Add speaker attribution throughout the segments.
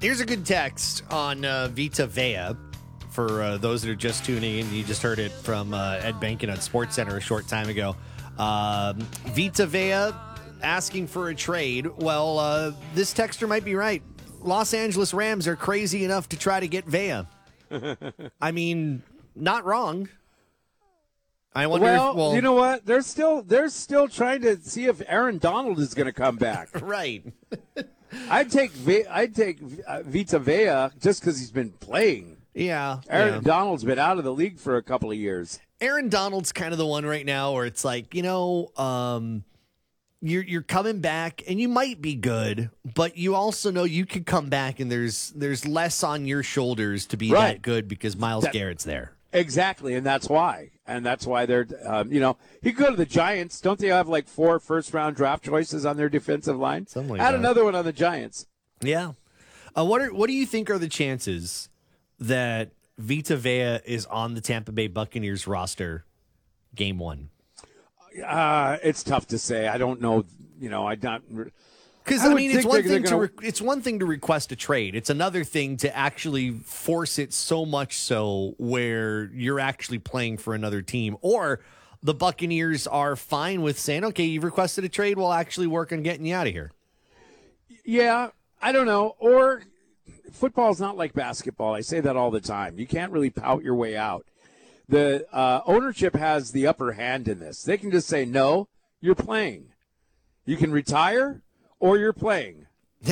Speaker 1: Here's a good text on Vita Vea. For those that are just tuning in, you just heard it from Ed Bankin on SportsCenter a short time ago. Vita Vea asking for a trade. Well, this texter might be right. Los Angeles Rams are crazy enough to try to get Vea. I mean, not wrong. I wonder.
Speaker 2: You know what? They're still trying to see if Aaron Donald is going to come back.
Speaker 1: Right.
Speaker 2: I'd take Vita Vea just because he's been playing.
Speaker 1: Yeah.
Speaker 2: Aaron Donald's been out of the league for a couple of years.
Speaker 1: Aaron Donald's kind of the one right now where it's like, you're coming back and you might be good, but you also know you could come back and there's less on your shoulders to be that good because Myles Garrett's there.
Speaker 2: Exactly, and that's why. And that's why they're, he could go to the Giants. Don't they have like 4 first-round draft choices on their defensive line?
Speaker 1: Something like
Speaker 2: Add
Speaker 1: that.
Speaker 2: another one on the Giants.
Speaker 1: Yeah. What do you think are the chances that Vita Vea is on the Tampa Bay Buccaneers roster game 1?
Speaker 2: It's tough to say. I don't know.
Speaker 1: Because it's one thing to request a trade. It's another thing to actually force it so much so where you're actually playing for another team, or the Buccaneers are fine with saying, "Okay, you've requested a trade. We'll actually work on getting you out of here."
Speaker 2: Yeah, I don't know. Or football's not like basketball. I say that all the time. You can't really pout your way out. The ownership has the upper hand in this. They can just say, "No, you're playing. You can retire." Or you're playing.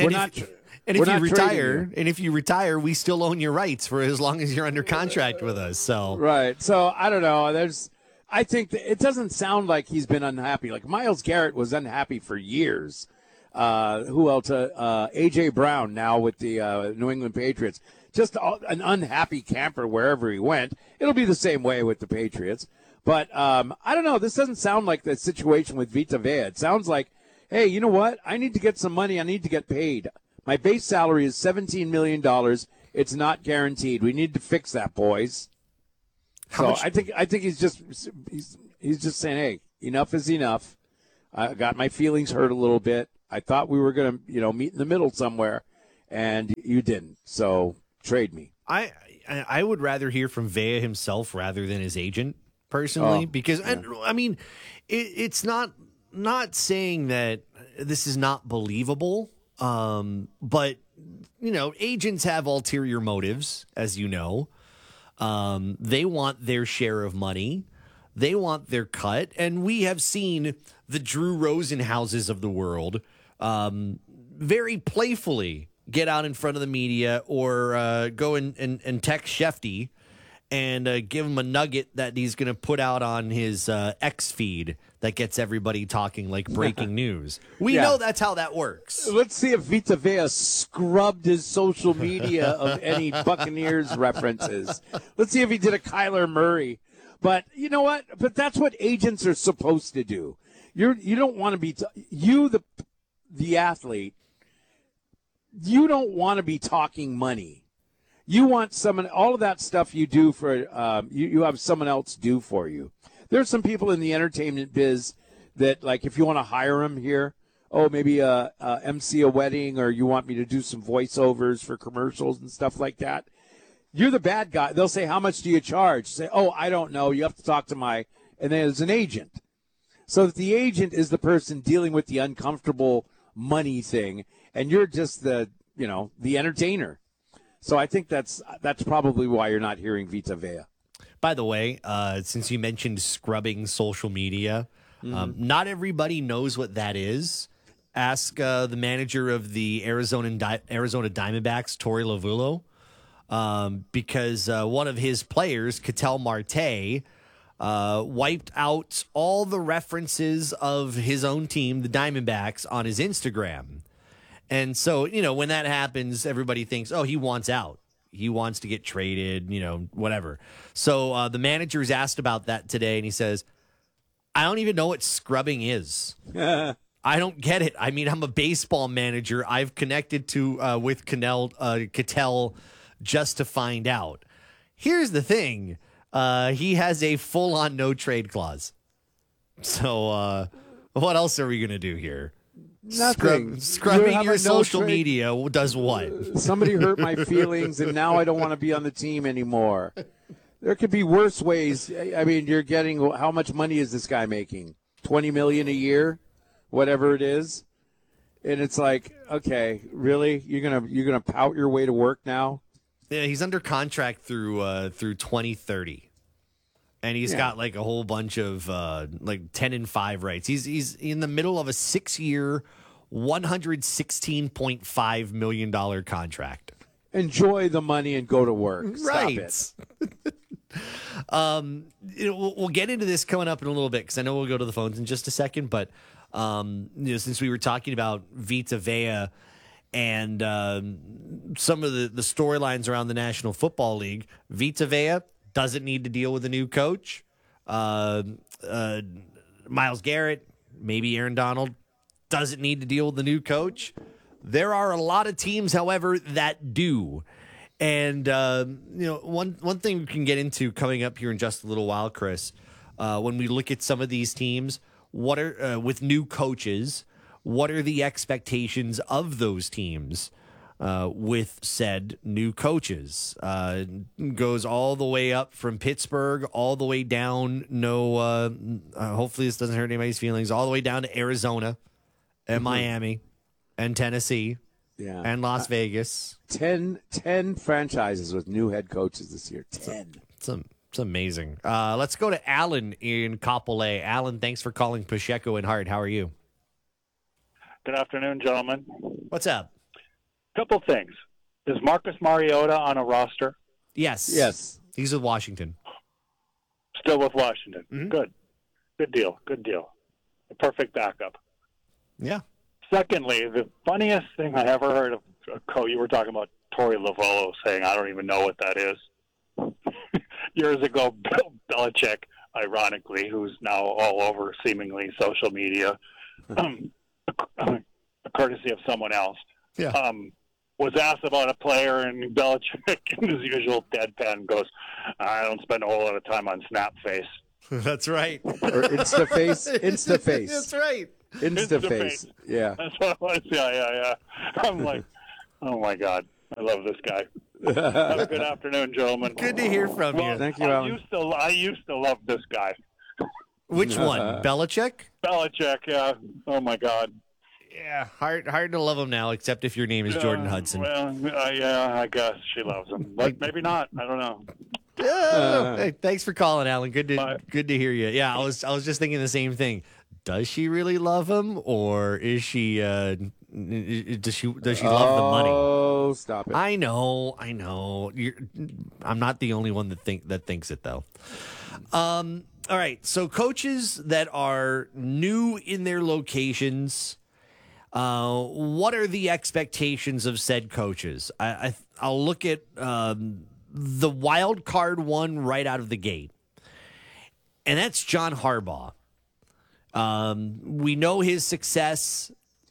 Speaker 1: If you retire, we still own your rights for as long as you're under contract with us. So
Speaker 2: right. So I don't know. I think it doesn't sound like he's been unhappy. Like Myles Garrett was unhappy for years. Who else? A.J. Brown now with the New England Patriots. Just an unhappy camper wherever he went. It'll be the same way with the Patriots. But I don't know. This doesn't sound like the situation with Vita Vea. It sounds like, hey, you know what? I need to get some money. I need to get paid. My base salary is $17 million. It's not guaranteed. We need to fix that, boys. I think he's just saying, hey, enough is enough. I got my feelings hurt a little bit. I thought we were going to, meet in the middle somewhere, and you didn't. So trade me.
Speaker 1: I would rather hear from Vea himself rather than his agent personally, because it's not saying that this is not believable, but agents have ulterior motives, as you know. They want their share of money, they want their cut, and we have seen the Drew Rosenhauses of the world very playfully get out in front of the media or go and text Shefty and give him a nugget that he's going to put out on his X feed that gets everybody talking like breaking news. We know that's how that works.
Speaker 2: Let's see if Vita Vea scrubbed his social media of any Buccaneers references. Let's see if he did a Kyler Murray. But you know what? But that's what agents are supposed to do. You don't want to be the athlete. You don't want to be talking money. You want someone, all of that stuff you do for, you have someone else do for you. There's some people in the entertainment biz that, like, if you want to hire them here, maybe MC a wedding, or you want me to do some voiceovers for commercials and stuff like that. You're the bad guy. They'll say, how much do you charge? Say, I don't know. You have to talk to and then there's an agent. So that the agent is the person dealing with the uncomfortable money thing, and you're just the entertainer. So I think that's probably why you're not hearing Vita Vea.
Speaker 1: By the way, since you mentioned scrubbing social media, not everybody knows what that is. Ask the manager of the Arizona Diamondbacks, Torey Lovullo, because one of his players, Ketel Marte, wiped out all the references of his own team, the Diamondbacks, on his Instagram. And so, when that happens, everybody thinks, he wants out. He wants to get traded, whatever. So the manager's asked about that today, and he says, I don't even know what scrubbing is. I don't get it. I mean, I'm a baseball manager. I've connected with Ketel just to find out. Here's the thing. He has a full-on no-trade clause. So what else are we going to do here?
Speaker 2: Nothing.
Speaker 1: Scrubbing
Speaker 2: You
Speaker 1: your
Speaker 2: have a
Speaker 1: social
Speaker 2: no-trade.
Speaker 1: media does what?
Speaker 2: Somebody hurt my feelings, and now I don't want to be on the team anymore. There could be worse ways. I mean, you're getting how much money is this guy making? $20 million a year, whatever it is. And it's like, okay, really? You're gonna pout your way to work now?
Speaker 1: Yeah, he's under contract through 2030, and he's got like a whole bunch of like 10-5 rights. He's in the middle of a 6-year, $116.5 million contract.
Speaker 2: Enjoy the money and go to work. Stop
Speaker 1: Right.
Speaker 2: it.
Speaker 1: We'll get into this coming up in a little bit because I know we'll go to the phones in just a second. But since we were talking about Vita Vea and some of the storylines around the National Football League, Vita Vea doesn't need to deal with a new coach. Myles Garrett, maybe Aaron Donald, doesn't need to deal with the new coach. There are a lot of teams, however, that do. And, one thing we can get into coming up here in just a little while, Chris, when we look at some of these teams, what are with new coaches, what are the expectations of those teams with said new coaches? Goes all the way up from Pittsburgh, all the way down, hopefully this doesn't hurt anybody's feelings, all the way down to Arizona and Miami and Tennessee.
Speaker 2: Yeah.
Speaker 1: And Las Vegas.
Speaker 2: 10 franchises with new head coaches this year. 10.
Speaker 1: It's amazing. Let's go to Alan in Kapolei. Alan, thanks for calling Pacheco and Hart. How are you?
Speaker 3: Good afternoon, gentlemen.
Speaker 1: What's up?
Speaker 3: Couple things. Is Marcus Mariota on a roster?
Speaker 1: Yes.
Speaker 2: Yes.
Speaker 1: He's with Washington.
Speaker 3: Still with Washington.
Speaker 1: Mm-hmm.
Speaker 3: Good. Good deal. A perfect backup.
Speaker 1: Yeah.
Speaker 3: Secondly, the funniest thing I ever heard of a coach, you were talking about Torey Lovullo saying, I don't even know what that is. Years ago, Bill Belichick, ironically, who's now all over seemingly social media, courtesy of someone else, was asked about a player, and Belichick, in his usual deadpan, goes, I don't spend a whole lot of time on Snapface.
Speaker 1: That's right.
Speaker 2: Or Instaface. Instaface.
Speaker 1: That's right.
Speaker 2: Instaface. Yeah.
Speaker 3: That's what it was. Yeah. I'm like, oh, my God. I love this guy. Have a good afternoon, gentlemen.
Speaker 1: Good to hear from you.
Speaker 2: Thank you, Alan.
Speaker 3: I used to love this guy.
Speaker 1: Which one? Belichick?
Speaker 3: Belichick, yeah. Oh, my God.
Speaker 1: Yeah. Hard to love him now, except if your name is Jordan Hudson.
Speaker 3: Well, yeah, I guess she loves him. But maybe not. I don't know.
Speaker 1: Hey, thanks for calling, Alan. Good to hear you. Yeah, I was just thinking the same thing. Does she really love him, or is she? Does she love the money?
Speaker 2: Oh, stop it!
Speaker 1: I know. I'm not the only one that thinks it though. All right. So coaches that are new in their locations, what are the expectations of said coaches? I'll look at the wild card one right out of the gate, and that's John Harbaugh. We know his success,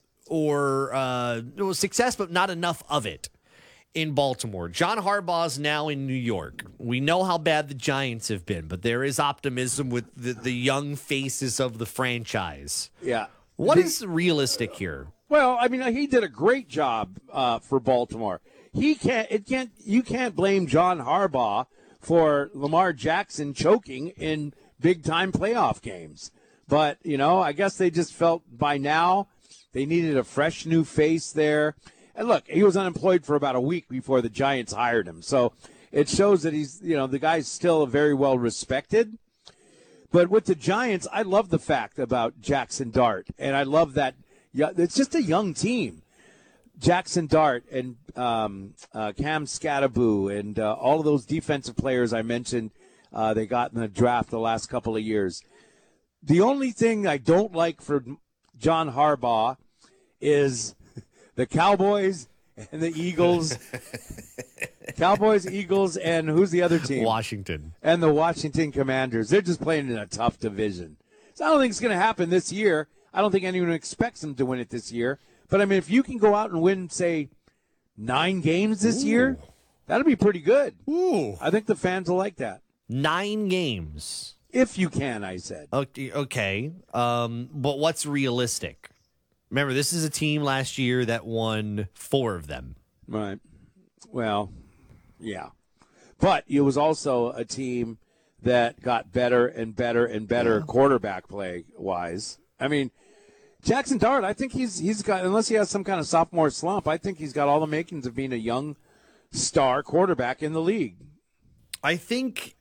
Speaker 1: success, but not enough of it in Baltimore. John Harbaugh's now in New York. We know how bad the Giants have been, but there is optimism with the young faces of the franchise.
Speaker 2: Yeah.
Speaker 1: What is realistic here?
Speaker 2: Well, I mean, he did a great job for Baltimore. You can't blame John Harbaugh for Lamar Jackson choking in big-time playoff games. But, I guess they just felt by now they needed a fresh new face there. And look, he was unemployed for about a week before the Giants hired him. So it shows that he's, the guy's still very well respected. But with the Giants, I love the fact about Jackson Dart. And I love that it's just a young team. Jackson Dart and Cam Scattaboo and all of those defensive players I mentioned they got in the draft the last couple of years. The only thing I don't like for John Harbaugh is the Cowboys and the Eagles. Cowboys, Eagles, and who's the other team?
Speaker 1: Washington.
Speaker 2: And the Washington Commanders. They're just playing in a tough division. So I don't think it's going to happen this year. I don't think anyone expects them to win it this year. But, I mean, if you can go out and win, say, 9 games this year, that'll be pretty good.
Speaker 1: Ooh.
Speaker 2: I think the fans will like that.
Speaker 1: 9 games.
Speaker 2: If you can, I said.
Speaker 1: Okay. But what's realistic? Remember, this is a team last year that won 4 of them.
Speaker 2: Right. Well, yeah. But it was also a team that got better and better and better quarterback play wise. I mean, Jackson Dart, I think he's got, unless he has some kind of sophomore slump, I think he's got all the makings of being a young star quarterback in the league.
Speaker 1: I think,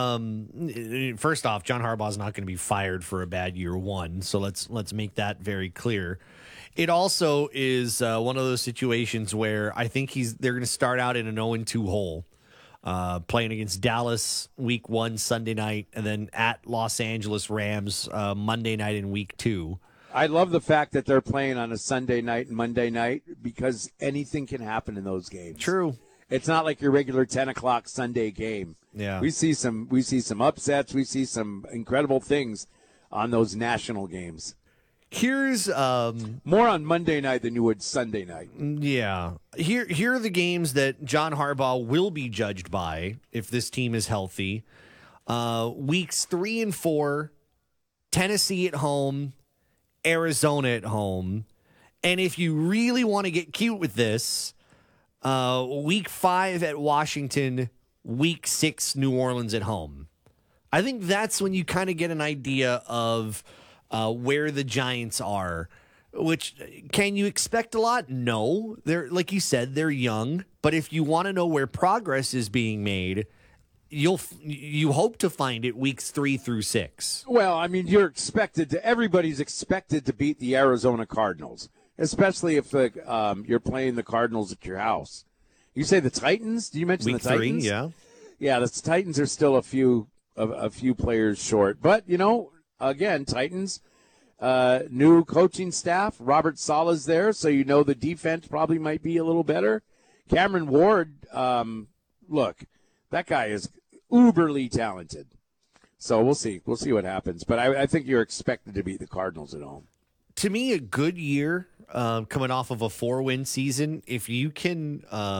Speaker 1: first off, John Harbaugh's not going to be fired for a bad year one, so let's make that very clear. It also is one of those situations where I think they're going to start out in an 0-2 hole, playing against Dallas week 1 Sunday night, and then at Los Angeles Rams Monday night in week 2.
Speaker 2: I love the fact that they're playing on a Sunday night and Monday night because anything can happen in those games.
Speaker 1: True.
Speaker 2: It's not like your regular 10 o'clock Sunday game.
Speaker 1: Yeah.
Speaker 2: We see some upsets. We see some incredible things on those national games.
Speaker 1: Here's
Speaker 2: more on Monday night than you would Sunday night.
Speaker 1: Yeah. Here are the games that John Harbaugh will be judged by if this team is healthy. Weeks 3 and 4, Tennessee at home, Arizona at home. And if you really want to get cute with this, week 5 at Washington, week 6 New Orleans at home. I think that's when you kind of get an idea of where the Giants are. Which, can you expect a lot? No. They're, like you said, they're young. But if you want to know where progress is being made, you hope to find it weeks 3 through 6.
Speaker 2: Well, I mean, everybody's expected to beat the Arizona Cardinals, especially if you're playing the Cardinals at your house. You say the Titans? Did you mention
Speaker 1: week
Speaker 2: the Titans?
Speaker 1: 3, yeah.
Speaker 2: Yeah, the Titans are still a few players short. But, again, Titans, new coaching staff. Robert Saleh's there, so the defense probably might be a little better. Cameron Ward, look, that guy is uberly talented. So we'll see. We'll see what happens. But I think you're expected to beat the Cardinals at home.
Speaker 1: To me, a good year coming off of a 4-win season. If you can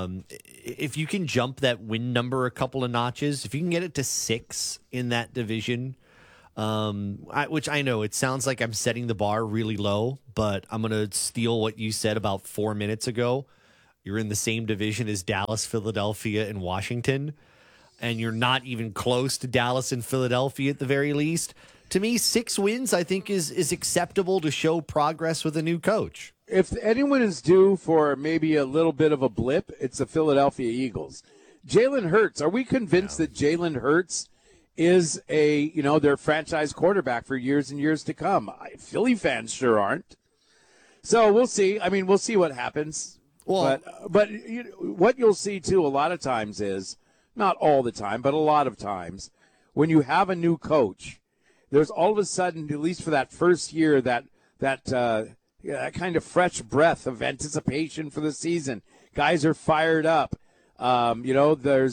Speaker 1: jump that win number a couple of notches, if you can get it to 6 in that division, which I know it sounds like I'm setting the bar really low, but I'm going to steal what you said about 4 minutes ago. You're in the same division as Dallas, Philadelphia, and Washington, and you're not even close to Dallas and Philadelphia at the very least. To me, 6 wins, I think, is acceptable to show progress with a new coach.
Speaker 2: If anyone is due for maybe a little bit of a blip, it's the Philadelphia Eagles. Jalen Hurts, are we convinced that Jalen Hurts is their franchise quarterback for years and years to come? Philly fans sure aren't. So we'll see. I mean, we'll see what happens. Well, but what you'll see, too, a lot of times is, not all the time, but a lot of times, when you have a new coach, there's all of a sudden, at least for that first year, that kind of fresh breath of anticipation for the season. Guys are fired up. They're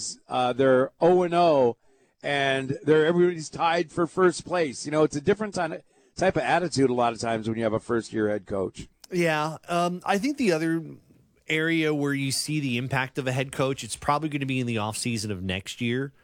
Speaker 2: 0-0, and everybody's tied for first place. It's a different type of attitude a lot of times when you have a first-year head coach.
Speaker 1: Yeah, I think the other area where you see the impact of a head coach, it's probably going to be in the offseason of next year.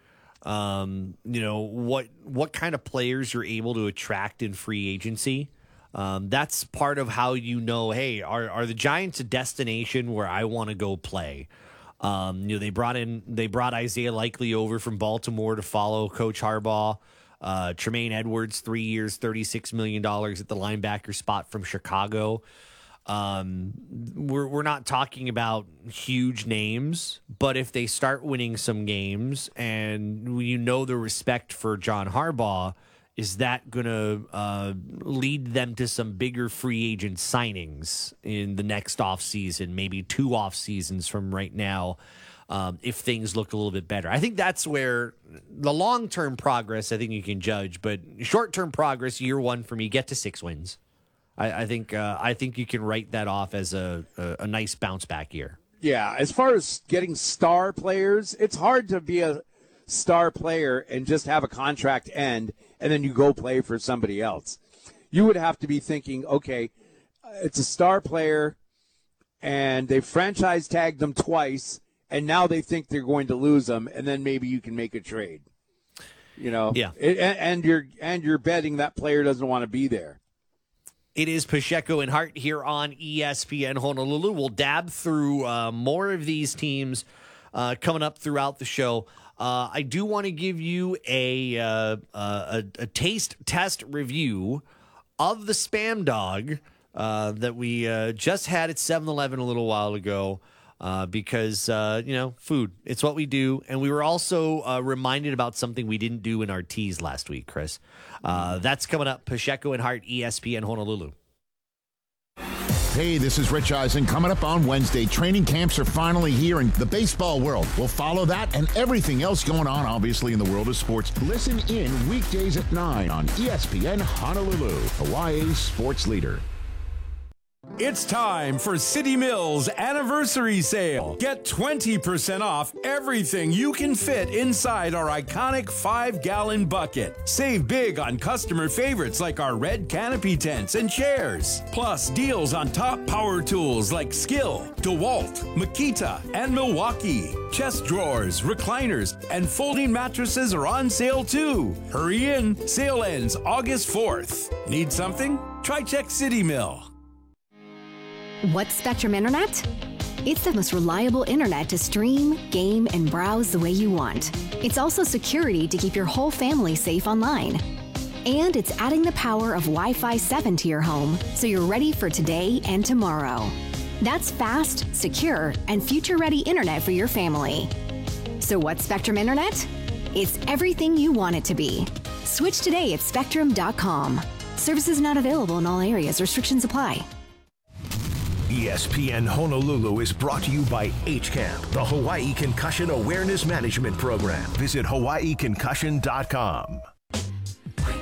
Speaker 1: What kind of players you're able to attract in free agency. That's part of how hey, are the Giants a destination where I want to go play? They brought Isaiah Likely over from Baltimore to follow Coach Harbaugh. Tremaine Edwards, 3 years, $36 million at the linebacker spot from Chicago. We're not talking about huge names, but if they start winning some games and the respect for John Harbaugh, is that going to lead them to some bigger free agent signings in the next offseason, maybe 2 off seasons from right now, if things look a little bit better? I think that's where the long-term progress, I think you can judge, but short-term progress, year 1 for me, get to 6 wins. I think you can write that off as a nice bounce back year.
Speaker 2: Yeah, as far as getting star players, it's hard to be a star player and just have a contract end and then you go play for somebody else. You would have to be thinking, okay, it's a star player and they franchise tagged them twice and now they think they're going to lose them, and then maybe you can make a trade.
Speaker 1: Yeah.
Speaker 2: And you're betting that player doesn't want to be there.
Speaker 1: It is Pacheco and Hart here on ESPN Honolulu. We'll dab through more of these teams coming up throughout the show. I do want to give you a taste test review of the Spam Dog that we just had at 7-Eleven a little while ago. Because, food, it's what we do. And we were also reminded about something we didn't do in our teas last week, Chris. That's coming up. Pacheco and Hart, ESPN Honolulu.
Speaker 4: Hey, this is Rich Eisen. Coming up on Wednesday, training camps are finally here in the baseball world. We'll follow that and everything else going on, obviously, in the world of sports. Listen in weekdays at 9 on ESPN Honolulu, Hawaii's sports leader.
Speaker 5: It's time for City Mills Anniversary Sale. Get 20% off everything you can fit inside our iconic 5-gallon bucket. Save big on customer favorites like our red canopy tents and chairs. Plus, deals on top power tools like Skill, DeWalt, Makita, and Milwaukee. Chest drawers, recliners, and folding mattresses are on sale too. Hurry in. Sale ends August 4th. Need something? Try Check City Mill.
Speaker 6: What's Spectrum Internet? It's the most reliable internet to stream, game, and browse the way you want. It's also security to keep your whole family safe online. And it's adding the power of Wi-Fi 7 to your home so you're ready for today and tomorrow. That's fast, secure, and future-ready internet for your family. So what's Spectrum Internet? It's everything you want it to be. Switch today at spectrum.com. Services not available in all areas. Restrictions apply.
Speaker 7: ESPN Honolulu is brought to you by HCAMP, the Hawaii Concussion Awareness Management Program. Visit hawaiiconcussion.com.